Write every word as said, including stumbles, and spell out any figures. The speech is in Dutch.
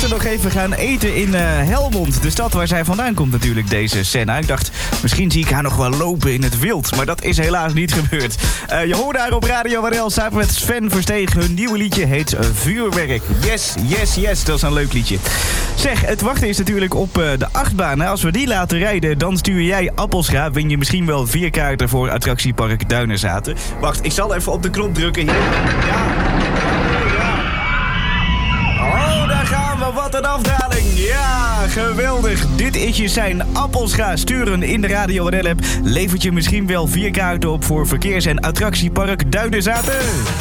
gisteren nog even gaan eten in uh, Helmond. De stad waar zij vandaan komt natuurlijk, deze Senna. Ik dacht, misschien zie ik haar nog wel lopen in het wild. Maar dat is helaas niet gebeurd. Uh, je hoorde haar op Radio W R L samen met Sven Verstegen. Hun nieuwe liedje heet uh, Vuurwerk. Yes, yes, yes. Dat is een leuk liedje. Zeg, het wachten is natuurlijk op uh, de achtbaan. Als we die laten rijden, dan stuur jij Appelscha. Win je misschien wel vier kaarten voor attractiepark Duinenzaten. Wacht, ik zal even op de knop drukken hier. Ja. Oh, daar gaan we. Wat een afdaling. Ja, geweldig. Dit is je zijn. Appelscha sturen in de Radio W R L app. Levert je misschien wel vier kaarten op voor verkeers- en attractiepark Duinenzaten.